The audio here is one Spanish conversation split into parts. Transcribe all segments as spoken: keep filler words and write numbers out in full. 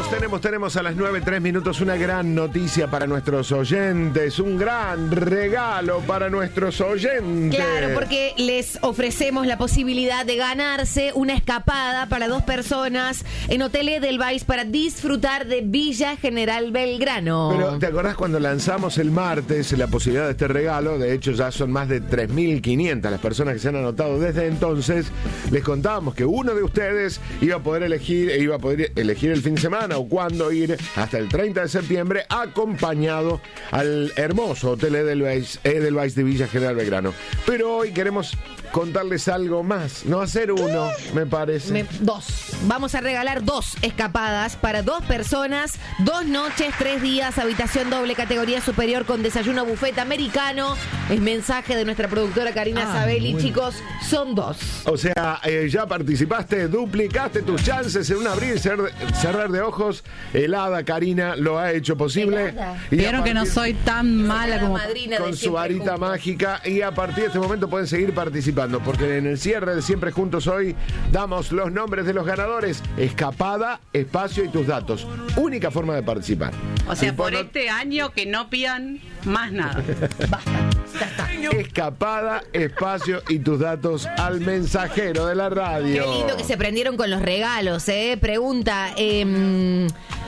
Tenemos, tenemos, tenemos a las nueve, tres minutos una gran noticia para nuestros oyentes, un gran regalo para nuestros oyentes. Claro, porque les ofrecemos la posibilidad de ganarse una escapada para dos personas en Hotel Edelweiss para disfrutar de Villa General Belgrano. Pero, ¿te acordás cuando lanzamos el martes la posibilidad de este regalo? De hecho, ya son más de tres mil quinientas las personas que se han anotado desde entonces. Les contábamos que uno de ustedes iba a poder elegir, iba a poder elegir el fin de semana o cuándo ir hasta el treinta de septiembre acompañado al hermoso Hotel Edelweiss, Edelweiss de Villa General Belgrano. Pero hoy queremos contarles algo más. No hacer uno, me parece. Me, dos. Vamos a regalar dos escapadas para dos personas, dos noches, tres días, habitación doble, categoría superior con desayuno buffet americano. Es mensaje de nuestra productora Karina ah, Sabelli, bueno. Chicos, son dos. O sea, eh, ya participaste, duplicaste tus chances en un abrir y cerrar, cerrar de ojos. El hada Karina lo ha hecho posible. Vieron que no soy tan mala como con su varita juntos. mágica, y a partir de este momento pueden seguir participando, porque en el cierre de Siempre Juntos hoy damos los nombres de los ganadores: escapada, espacio y tus datos. Única forma de participar. O sea, por no... este año que no pidan más nada. Basta, ya está. Escapada, espacio y tus datos al mensajero de la radio. Qué lindo que se prendieron con los regalos, ¿eh? Pregunta, eh,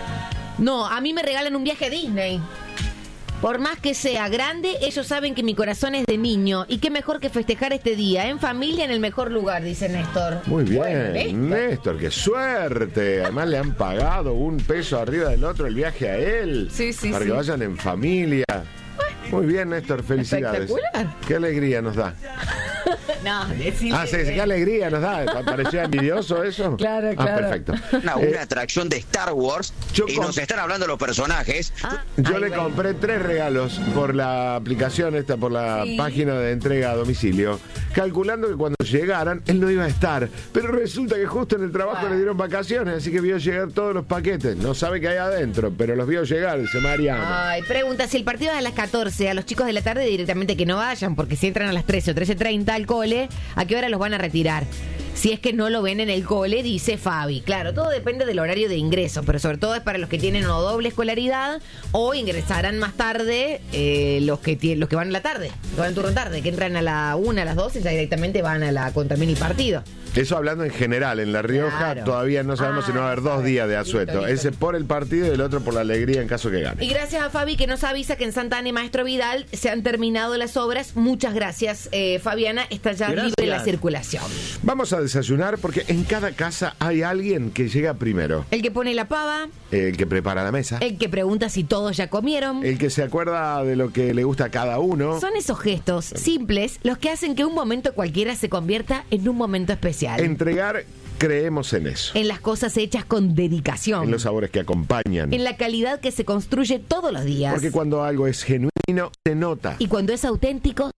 no, a mí me regalan un viaje a Disney. Por más que sea grande, ellos saben que mi corazón es de niño. Y qué mejor que festejar este día, en familia, en el mejor lugar, dice Néstor. Muy bien, bueno, Néstor. Néstor, qué suerte. Además le han pagado un peso arriba del otro el viaje a él. Sí, sí, para sí. que vayan en familia. Muy bien, Néstor, felicidades. Espectacular. Qué alegría nos da. No, decime. Ah, sí, sí, qué alegría nos da. ¿Parecía envidioso eso? Claro, claro. Ah, perfecto. Una, eh, una atracción de Star Wars y nos están hablando los personajes. Ah, yo ay, le bueno. compré tres regalos por la aplicación esta, por la sí. página de entrega a domicilio, calculando que cuando llegaran él no iba a estar. Pero resulta que justo en el trabajo ah. le dieron vacaciones, así que vio llegar todos los paquetes. No sabe qué hay adentro, pero los vio llegar, dice Mariana. Ay, pregunta, si el partido es a las catorce, a los chicos de la tarde directamente que no vayan, porque si entran a las trece o trece treinta al cole, ¿a qué hora los van a retirar? Si es que no lo ven en el cole, dice Fabi. Claro, todo depende del horario de ingreso, pero sobre todo es para los que tienen o doble escolaridad o ingresarán más tarde eh, los que tienen, los que van a la tarde, que van en turno tarde, que entran a la una, a las dos y ya directamente van a la contra mini partido. Eso hablando en general. En La Rioja Claro. todavía no sabemos ah, si no va a haber dos días de asueto. Listo, listo. Ese por el partido y el otro por la alegría en caso que gane. Y gracias a Fabi que nos avisa que en Santa Ana y Maestro Vidal se han terminado las obras. Muchas gracias, eh, Fabiana. Está ya Gracias. libre la circulación. Vamos a desayunar porque en cada casa hay alguien que llega primero. El que pone la pava, El que prepara la mesa. el que pregunta si todos ya comieron. El que se acuerda de lo que le gusta a cada uno. Son esos gestos simples los que hacen que un momento cualquiera se convierta en un momento especial. Entregar, creemos en eso. En las cosas hechas con dedicación. En los sabores que acompañan. En la calidad que se construye todos los días. Porque cuando algo es genuino, se nota. Y cuando es auténtico,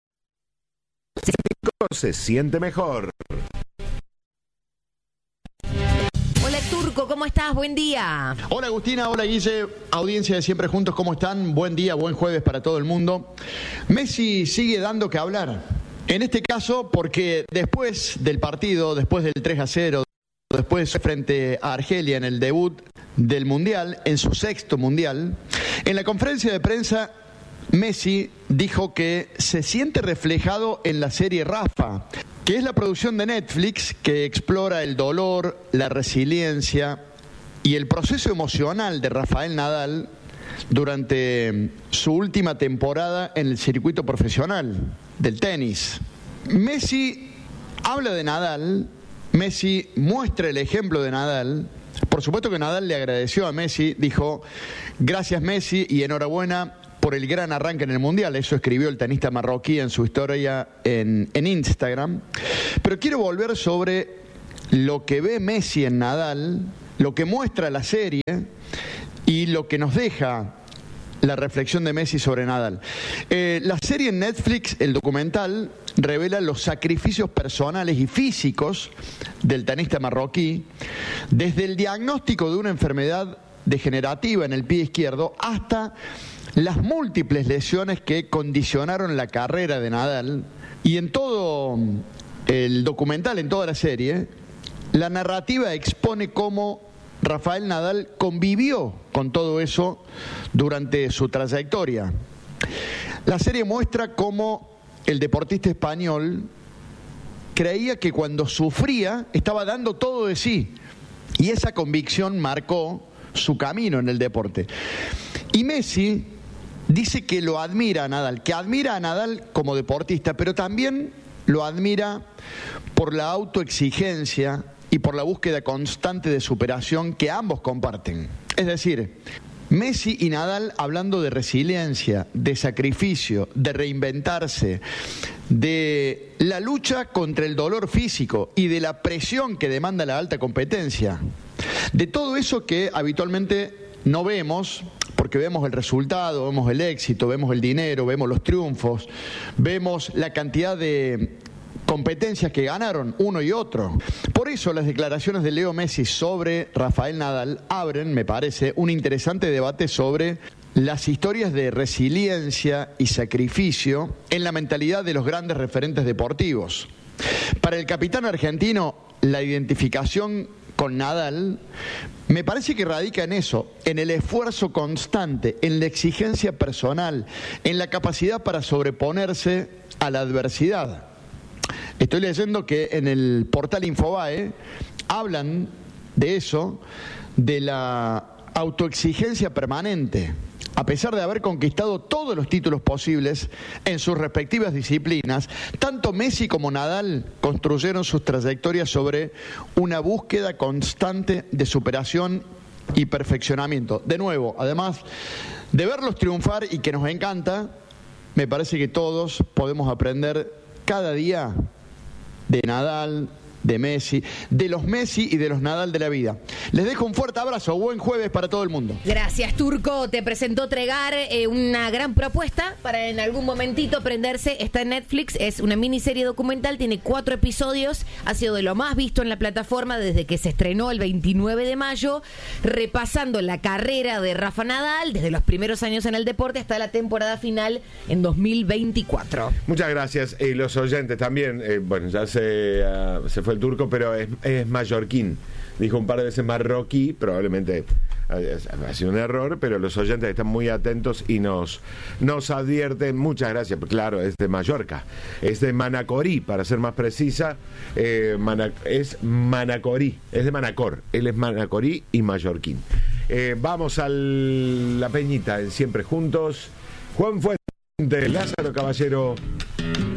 Se siente mejor. Hola Turco, ¿cómo estás? Buen día. Hola Agustina, hola Guille, audiencia de Siempre Juntos, ¿cómo están? Buen día, buen jueves para todo el mundo. Messi sigue dando que hablar. En este caso, porque después del partido, después del tres a cero, después frente a Argelia en el debut del Mundial, en su sexto Mundial, en la conferencia de prensa, Messi dijo que se siente reflejado en la serie Rafa, que es la producción de Netflix que explora el dolor, la resiliencia y el proceso emocional de Rafael Nadal durante su última temporada en el circuito profesional del tenis. Messi habla de Nadal, Messi muestra el ejemplo de Nadal. Por supuesto que Nadal le agradeció a Messi, dijo: gracias Messi y enhorabuena por el gran arranque en el Mundial. Eso escribió el tenista marroquí en su historia en, en Instagram. Pero quiero volver sobre lo que ve Messi en Nadal, lo que muestra la serie y lo que nos deja la reflexión de Messi sobre Nadal. Eh, la serie en Netflix, el documental, revela los sacrificios personales y físicos del tenista marroquí, desde el diagnóstico de una enfermedad degenerativa en el pie izquierdo hasta las múltiples lesiones que condicionaron la carrera de Nadal. Y en todo el documental, en toda la serie, la narrativa expone cómo Rafael Nadal convivió con todo eso durante su trayectoria. La serie muestra cómo el deportista español creía que cuando sufría estaba dando todo de sí, y esa convicción marcó su camino en el deporte. Y Messi dice que lo admira a Nadal, que admira a Nadal como deportista, pero también lo admira por la autoexigencia y por la búsqueda constante de superación que ambos comparten. Es decir, Messi y Nadal hablando de resiliencia, de sacrificio, de reinventarse, de la lucha contra el dolor físico y de la presión que demanda la alta competencia. De todo eso que habitualmente no vemos, porque vemos el resultado, vemos el éxito, vemos el dinero, vemos los triunfos, vemos la cantidad de competencias que ganaron uno y otro. Por eso las declaraciones de Leo Messi sobre Rafael Nadal abren, me parece, un interesante debate sobre las historias de resiliencia y sacrificio en la mentalidad de los grandes referentes deportivos. Para el capitán argentino, la identificación con Nadal me parece que radica en eso, en el esfuerzo constante, en la exigencia personal, en la capacidad para sobreponerse a la adversidad. Estoy leyendo que en el portal Infobae hablan de eso, de la autoexigencia permanente. A pesar de haber conquistado todos los títulos posibles en sus respectivas disciplinas, tanto Messi como Nadal construyeron sus trayectorias sobre una búsqueda constante de superación y perfeccionamiento. De nuevo, además de verlos triunfar y que nos encanta, me parece que todos podemos aprender cada día de Nadal, de Messi, de los Messi y de los Nadal de la vida. Les dejo un fuerte abrazo, buen jueves para todo el mundo. Gracias, Turco. Te presentó Tregar, eh, una gran propuesta para en algún momentito prenderse. Está en Netflix, es una miniserie documental, tiene cuatro episodios, ha sido de lo más visto en la plataforma desde que se estrenó el veintinueve de mayo, repasando la carrera de Rafa Nadal desde los primeros años en el deporte hasta la temporada final en dos mil veinticuatro. Muchas gracias. Y los oyentes también, eh, bueno, ya se, uh, se fue el Turco, pero es, es mallorquín. Dijo un par de veces marroquí, probablemente ha sido un error, pero los oyentes están muy atentos y nos, nos advierten. Muchas gracias. Claro, es de Mallorca, es de Manacorí, para ser más precisa. Eh, Mana, es Manacorí, es de Manacor. Él es Manacorí y mallorquín. Eh, vamos a la Peñita en Siempre Juntos. Juan Fuente, Lázaro Caballero.